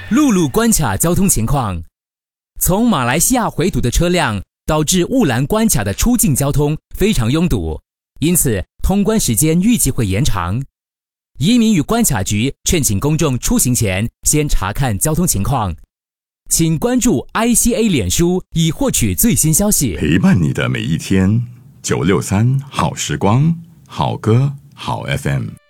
陆路关卡交通情况。从马来西亚回堵的车辆导致雾兰关卡的出境交通非常拥堵，因此通关时间预计会延长。移民与关卡局劝请公众出行前先查看交通情况。请关注 ICA 脸书以获取最新消息。 陪伴你的每一天，963好时光，好歌好 FM。